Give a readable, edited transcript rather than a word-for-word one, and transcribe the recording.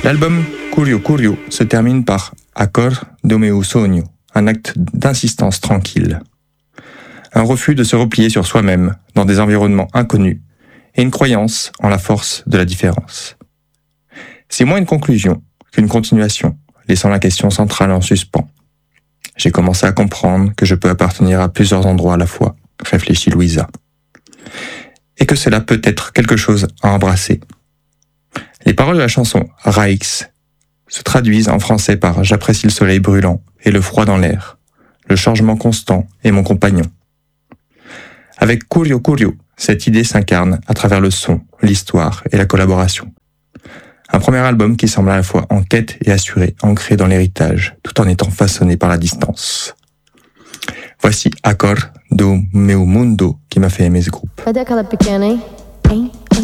L'album Curio Curio se termine par Accord do meu sonho, un acte d'insistance tranquille. Un refus de se replier sur soi-même dans des environnements inconnus et une croyance en la force de la différence. C'est moins une conclusion qu'une continuation, laissant la question centrale en suspens. J'ai commencé à comprendre que je peux appartenir à plusieurs endroits à la fois, réfléchit Louisa. Et que cela peut être quelque chose à embrasser. Les paroles de la chanson Raix se traduisent en français par « J'apprécie le soleil brûlant et le froid dans l'air. Le changement constant est mon compagnon ». Avec Curio Curio, cette idée s'incarne à travers le son, l'histoire et la collaboration. Un premier album qui semble à la fois en quête et assuré, ancré dans l'héritage, tout en étant façonné par la distance. Voici Accord do meu mundo qui m'a fait aimer ce groupe.